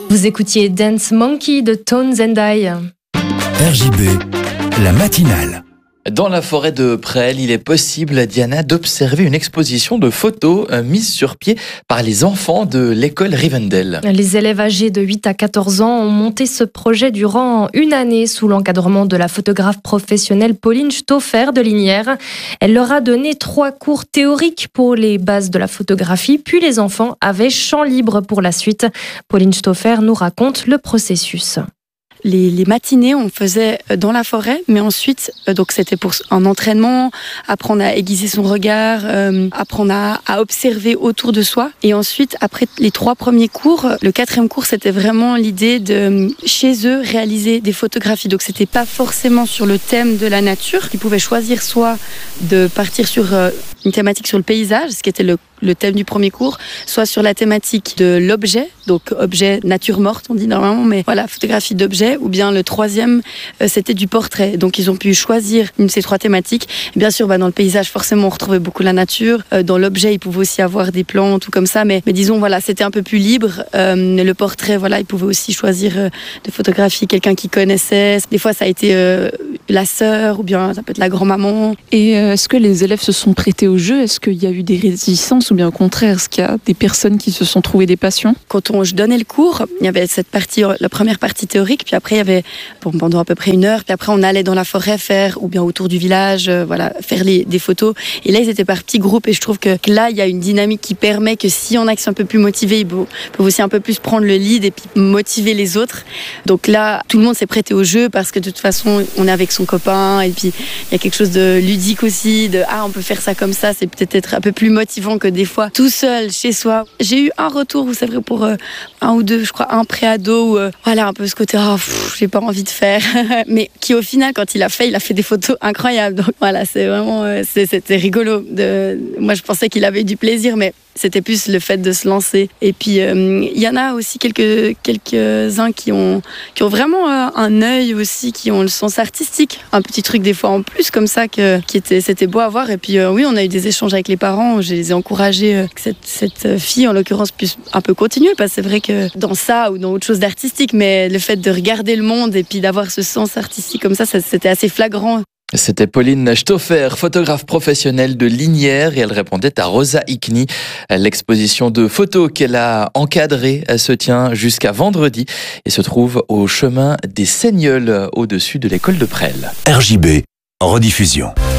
Vous écoutiez Dance Monkey de Tones and I. RJB, la matinale. Dans la forêt de Presles, il est possible, Diana, d'observer une exposition de photos mise sur pied par les enfants de l'école Rivendell. Les élèves âgés de 8 à 14 ans ont monté ce projet durant une année sous l'encadrement de la photographe professionnelle Pauline Stauffer de Lignières. Elle leur a donné 3 cours théoriques pour les bases de la photographie, puis les enfants avaient champ libre pour la suite. Pauline Stauffer nous raconte le processus. Les matinées, on faisait dans la forêt, mais ensuite, donc c'était pour un entraînement, apprendre à aiguiser son regard, apprendre à observer autour de soi. Et ensuite, après les 3 premiers cours, le 4e cours, c'était vraiment l'idée de, chez eux, réaliser des photographies. Donc c'était pas forcément sur le thème de la nature. Ils pouvaient choisir soit de partir sur une thématique sur le paysage, ce qui était le thème du premier cours, soit sur la thématique de l'objet, donc objet nature morte, on dit normalement, mais voilà, photographie d'objet, ou bien le 3e, c'était du portrait. Donc ils ont pu choisir une de ces 3 thématiques. Et bien sûr, dans le paysage, forcément, on retrouvait beaucoup la nature. Dans l'objet, ils pouvaient aussi avoir des plantes, tout comme ça, mais disons, voilà, c'était un peu plus libre. Le portrait, voilà, ils pouvaient aussi choisir de photographier quelqu'un qu'ils connaissaient. Des fois, ça a été la sœur, ou bien ça peut être la grand-maman. Et est-ce que les élèves se sont prêtés au jeu ? Est-ce qu'il y a eu des résistances, ou bien au contraire, est-ce qu'il y a des personnes qui se sont trouvées des passions ? Quand je donnais le cours, il y avait cette partie, la première partie théorique, puis après il y avait pendant à peu près 1 heure, puis après on allait dans la forêt faire, ou bien autour du village, faire des photos. Et là ils étaient par petits groupes, et je trouve que là il y a une dynamique qui permet que si on a qui sont un peu plus motivés, ils peuvent aussi un peu plus prendre le lead et puis motiver les autres. Donc là tout le monde s'est prêté au jeu parce que de toute façon on est avec son copain, et puis il y a quelque chose de ludique aussi, de on peut faire ça comme ça, c'est peut-être un peu plus motivant que des fois tout seul chez soi. J'ai eu un retour, c'est vrai, pour 1 ou 2, je crois, un pré-ado, où, voilà, un peu ce côté j'ai pas envie de faire, mais qui au final, quand il a fait des photos incroyables. Donc voilà, c'est vraiment c'était rigolo. Moi je pensais qu'il avait eu du plaisir, mais c'était plus le fait de se lancer. Et puis il y en a aussi quelques-uns qui ont vraiment un œil aussi, qui ont le sens artistique, un petit truc des fois en plus comme ça c'était beau à voir. Et puis oui, on a eu des échanges avec les parents où je les ai encouragés que cette fille en l'occurrence puisse un peu continuer, parce que c'est vrai que dans ça ou dans autre chose d'artistique, mais le fait de regarder le monde et puis d'avoir ce sens artistique comme ça c'était assez flagrant. C'était Pauline Stauffer, photographe professionnelle de Lignières, et elle répondait à Rosa Ikni. L'exposition de photos qu'elle a encadrée se tient jusqu'à vendredi et se trouve au chemin des Seigneuls, au-dessus de l'école de Presles. RJB, en rediffusion.